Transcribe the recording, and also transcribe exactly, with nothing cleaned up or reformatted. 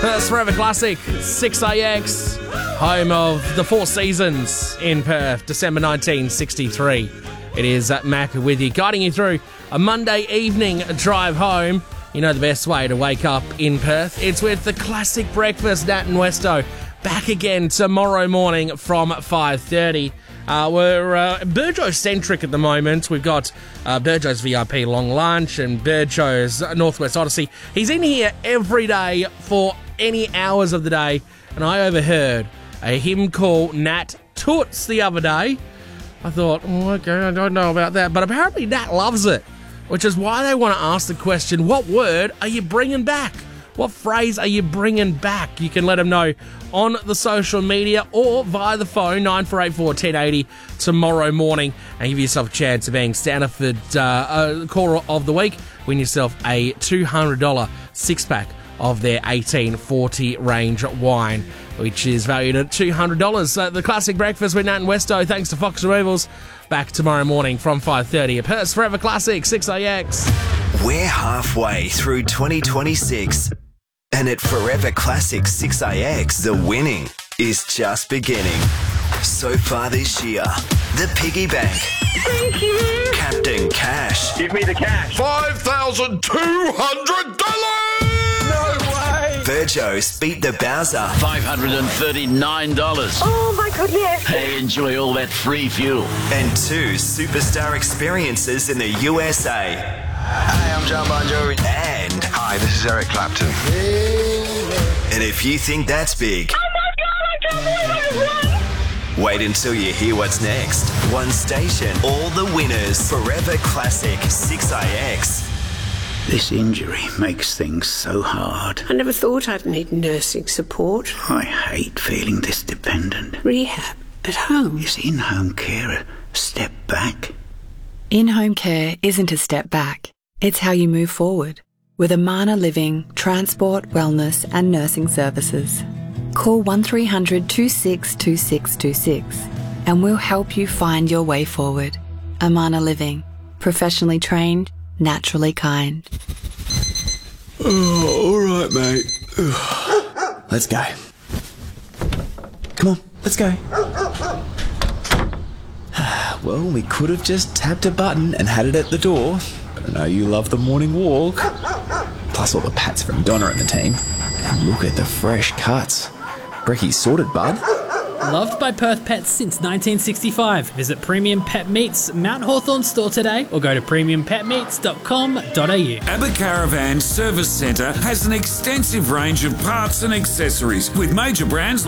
Perth's Forever Classic, six A X, home of the Four Seasons in Perth, December nineteen sixty-three. It is Mac with you, guiding you through a Monday evening drive home. You know the best way to wake up in Perth. It's with the classic breakfast, Nat and Westo, back again tomorrow morning from five thirty. Uh, we're uh, Burjo-centric at the moment. We've got uh, Burjo's V I P Long Lunch and Burjo's Northwest Odyssey. He's in here every day for any hours of the day, and I overheard a him call Nat Toots the other day. I thought, oh, okay, I don't know about that, but apparently Nat loves it, which is why they want to ask the question, what word are you bringing back? What phrase are you bringing back? You can let them know on the social media or via the phone, nine four eight four, one zero eight zero, tomorrow morning, and give yourself a chance of being Stanford uh, uh, Caller of the Week. Win yourself a two hundred dollars six-pack of their eighteen forty range wine, which is valued at two hundred dollars. So the classic breakfast with Nat and Westo, thanks to Fox Removals. Back tomorrow morning from five thirty. A Perth's Forever Classic, six A X. We're halfway through twenty twenty-six, and at Forever Classic six A X, the winning is just beginning. So far this year, the piggy bank. Thank you. Captain Cash. Give me the cash. five thousand two hundred dollars! No way. Burjo's beat the Bowser. five hundred thirty-nine dollars. Oh my goodness. Hey, enjoy all that free fuel. And two superstar experiences in the U S A. Hi, I'm John Bon Jovi. And, Hi, this is Eric Clapton. and if you think that's big, Oh my God, I can't believe I won. wait until you hear what's next. One station, all the winners. Forever Classic six A X. This injury makes things so hard. I never thought I'd need nursing support. I hate feeling this dependent. Rehab at home. Is in-home care a step back? In-home care isn't a step back. It's how you move forward. With Amana Living, transport, wellness and nursing services. Call one three hundred, two six two six two six and we'll help you find your way forward. Amana Living. Professionally trained, naturally kind. Oh, all right, mate. Let's go. Come on, let's go. Well, we could have just tapped a button and had it at the door, but I know you love the morning walk. Plus all the pats from Donna and the team. And look at the fresh cuts. Brecky's sorted, bud. Loved by Perth Pets since nineteen sixty-five. Visit Premium Pet Meats Mount Hawthorn store today or go to premium pet meats dot com dot a u. Abercaravan Service Centre has an extensive range of parts and accessories with major brands